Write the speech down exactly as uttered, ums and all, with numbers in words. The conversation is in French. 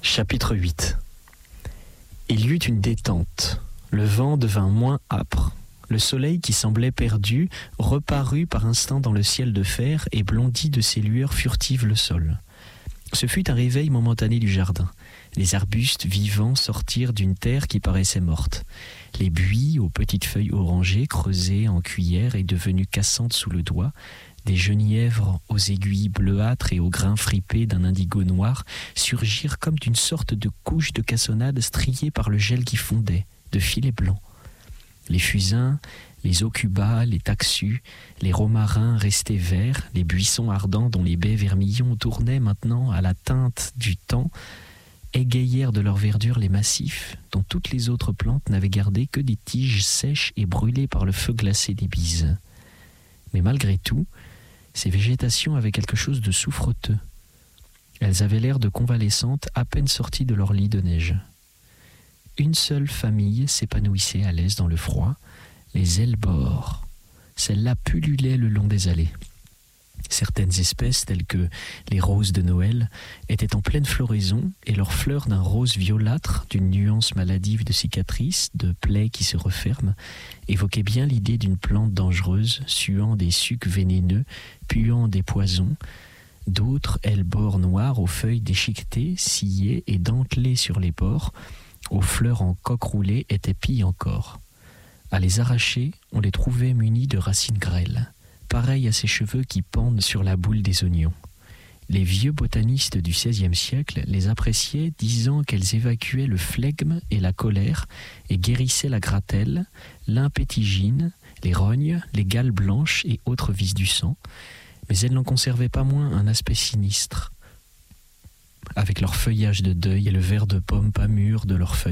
Chapitre huit. Il y eut une détente. Le vent devint moins âpre. Le soleil qui semblait perdu reparut par instants dans le ciel de fer et blondit de ses lueurs furtives le sol. Ce fut un réveil momentané du jardin. Les arbustes vivants sortirent d'une terre qui paraissait morte. Les buis aux petites feuilles orangées, creusées en cuillère et devenues cassantes sous le doigt, des genièvres aux aiguilles bleuâtres et aux grains fripés d'un indigo noir surgirent comme d'une sorte de couche de cassonade striée par le gel qui fondait, de filets blancs. Les fusains, les aucubas, les taxus, les romarins restés verts, les buissons ardents dont les baies vermillons tournaient maintenant à la teinte du temps, égayèrent de leur verdure les massifs dont toutes les autres plantes n'avaient gardé que des tiges sèches et brûlées par le feu glacé des bises. Mais malgré tout, ces végétations avaient quelque chose de souffreteux. Elles avaient l'air de convalescentes à peine sorties de leur lit de neige. Une seule famille s'épanouissait à l'aise dans le froid, les hellebores. Celles-là pullulaient le long des allées. Certaines espèces, telles que les roses de Noël, étaient en pleine floraison et leurs fleurs d'un rose violâtre, d'une nuance maladive de cicatrices, de plaies qui se referment, évoquaient bien l'idée d'une plante dangereuse, suant des sucs vénéneux, puant des poisons. D'autres hellebores noirs aux feuilles déchiquetées, sciées et dentelées sur les bords, aux fleurs en coque roulée étaient pis encore. À les arracher, on les trouvait munis de racines grêles, pareilles à ces cheveux qui pendent sur la boule des oignons. Les vieux botanistes du seizième siècle les appréciaient, disant qu'elles évacuaient le flegme et la colère et guérissaient la gratelle, l'impétigine, les rognes, les gales blanches et autres vices du sang, mais elles n'en conservaient pas moins un aspect sinistre, avec leur feuillage de deuil et le vert de pomme pas mûr de leurs feuilles